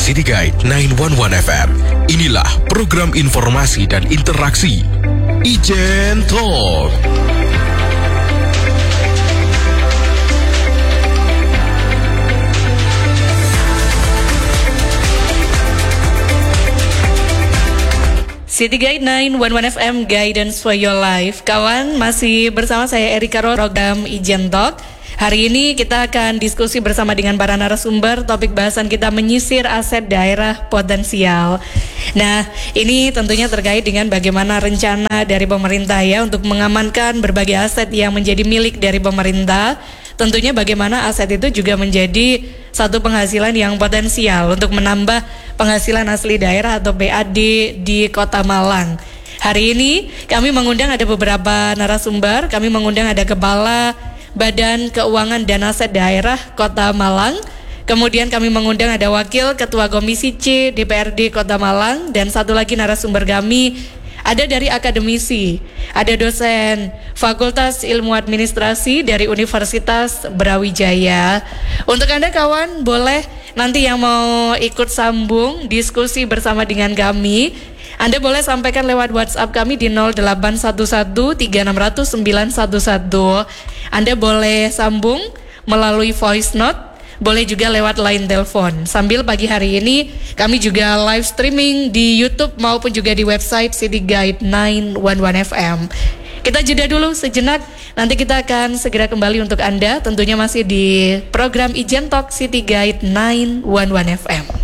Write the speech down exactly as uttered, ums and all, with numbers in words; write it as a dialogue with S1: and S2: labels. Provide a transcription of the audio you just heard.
S1: City Guide sembilan satu satu F M. Inilah program informasi dan interaksi Ijen Talk.
S2: City Guide sembilan satu satu F M, Guidance for Your Life. Kawan, masih bersama saya Erika Ro, program Ijen Talk. Hari ini kita akan diskusi bersama dengan para narasumber. Topik bahasan kita menyisir aset daerah potensial. Nah, ini tentunya terkait dengan bagaimana rencana dari pemerintah ya untuk mengamankan berbagai aset yang menjadi milik dari pemerintah. Tentunya bagaimana aset itu juga menjadi satu penghasilan yang potensial untuk menambah penghasilan asli daerah atau P A D di Kota Malang. Hari ini kami mengundang ada beberapa narasumber. Kami mengundang ada Kepala Badan Keuangan dan Aset Daerah Kota Malang. Kemudian kami mengundang ada Wakil Ketua Komisi C D P R D Kota Malang. Dan satu lagi narasumber kami ada dari akademisi, ada dosen Fakultas Ilmu Administrasi dari Universitas Brawijaya. Untuk Anda kawan, boleh nanti yang mau ikut sambung diskusi bersama dengan kami, Anda boleh sampaikan lewat WhatsApp kami di nol delapan satu satu tiga enam nol nol sembilan satu satu. Anda boleh sambung melalui voice note, boleh juga lewat line telepon. Sambil pagi hari ini kami juga live streaming di YouTube maupun juga di website City Guide sembilan satu satu F M. Kita jeda dulu sejenak, nanti kita akan segera kembali untuk Anda, tentunya masih di program Ijen Talk City Guide sembilan satu satu F M.